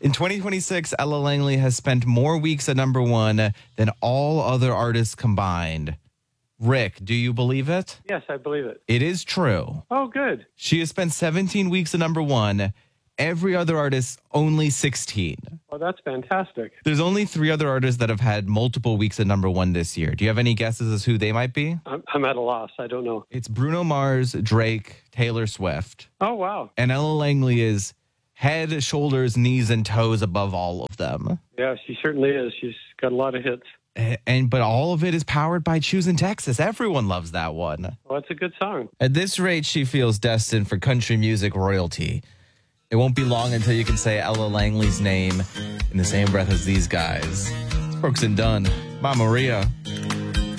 In 2026, Ella Langley has spent more weeks at number one than all other artists combined. Rick, do you believe it? Yes, I believe it. It is true. Oh, good. She has spent 17 weeks at number one. Every other artist, only 16. Oh, that's fantastic. There's only 3 other artists that have had multiple weeks at number one this year. Do you have any guesses as who they might be? I'm at a loss. I don't know. It's Bruno Mars, Drake, Taylor Swift. Oh, wow. And Ella Langley is head, shoulders, knees, and toes above all of them. Yeah, she certainly is. She's got a lot of hits. But all of it is powered by Choosing Texas. Everyone loves that one. Well, that's a good song. At this rate, she feels destined for country music royalty. It won't be long until you can say Ella Langley's name in the same breath as these guys. Brooks and Dunn. Bye, Maria.